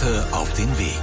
Woche auf den Weg.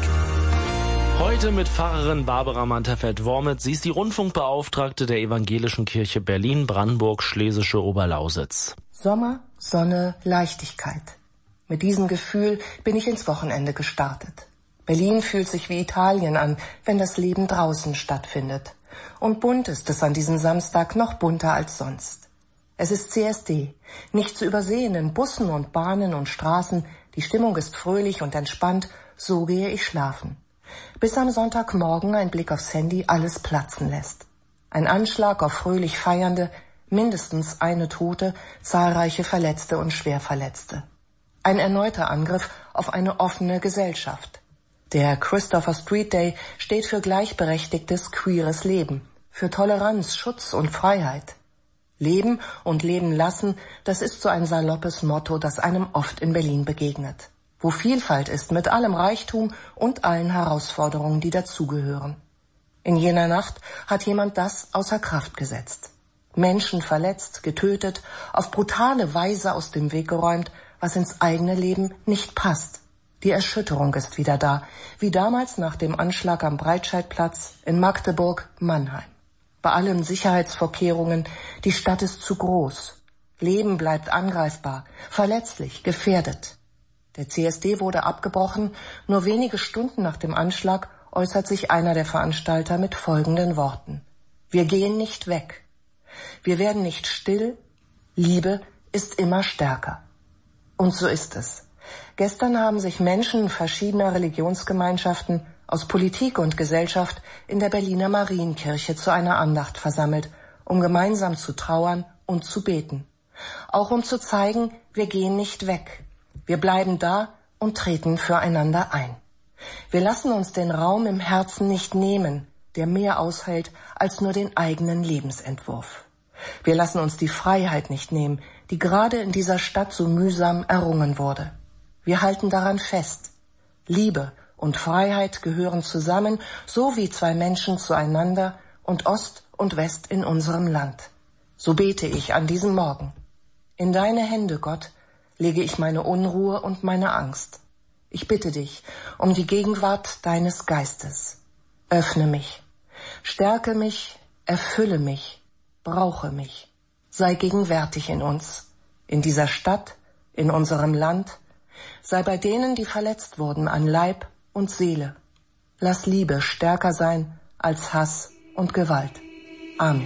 Heute mit Pfarrerin Barbara Mantefeld-Wormitz. Sie ist die Rundfunkbeauftragte der Evangelischen Kirche Berlin, Brandenburg, Schlesische Oberlausitz. Sommer, Sonne, Leichtigkeit. Mit diesem Gefühl bin ich ins Wochenende gestartet. Berlin fühlt sich wie Italien an, wenn das Leben draußen stattfindet. Und bunt ist es an diesem Samstag noch bunter als sonst. Es ist CSD, nicht zu übersehen in Bussen und Bahnen und Straßen. Die Stimmung ist fröhlich und entspannt, so gehe ich schlafen. Bis am Sonntagmorgen ein Blick aufs Handy alles platzen lässt. Ein Anschlag auf fröhlich Feiernde, mindestens eine Tote, zahlreiche Verletzte und Schwerverletzte. Ein erneuter Angriff auf eine offene Gesellschaft. Der Christopher Street Day steht für gleichberechtigtes, queeres Leben, für Toleranz, Schutz und Freiheit. Leben und leben lassen, das ist so ein saloppes Motto, das einem oft in Berlin begegnet. Wo Vielfalt ist, mit allem Reichtum und allen Herausforderungen, die dazugehören. In jener Nacht hat jemand das außer Kraft gesetzt. Menschen verletzt, getötet, auf brutale Weise aus dem Weg geräumt, was ins eigene Leben nicht passt. Die Erschütterung ist wieder da, wie damals nach dem Anschlag am Breitscheidplatz in Magdeburg-Mannheim. Bei allen Sicherheitsvorkehrungen, die Stadt ist zu groß. Leben bleibt angreifbar, verletzlich, gefährdet. Der CSD wurde abgebrochen. Nur wenige Stunden nach dem Anschlag äußert sich einer der Veranstalter mit folgenden Worten. Wir gehen nicht weg. Wir werden nicht still. Liebe ist immer stärker. Und so ist es. Gestern haben sich Menschen verschiedener Religionsgemeinschaften aus Politik und Gesellschaft in der Berliner Marienkirche zu einer Andacht versammelt, um gemeinsam zu trauern und zu beten. Auch um zu zeigen, wir gehen nicht weg. Wir bleiben da und treten füreinander ein. Wir lassen uns den Raum im Herzen nicht nehmen, der mehr aushält als nur den eigenen Lebensentwurf. Wir lassen uns die Freiheit nicht nehmen, die gerade in dieser Stadt so mühsam errungen wurde. Wir halten daran fest. Liebe und Freiheit gehören zusammen, so wie zwei Menschen zueinander und Ost und West in unserem Land. So bete ich an diesem Morgen. In deine Hände, Gott, lege ich meine Unruhe und meine Angst. Ich bitte dich um die Gegenwart deines Geistes. Öffne mich, stärke mich, erfülle mich, brauche mich. Sei gegenwärtig in uns, in dieser Stadt, in unserem Land. Sei bei denen, die verletzt wurden an Leib und Seele. Lass Liebe stärker sein als Hass und Gewalt. Amen.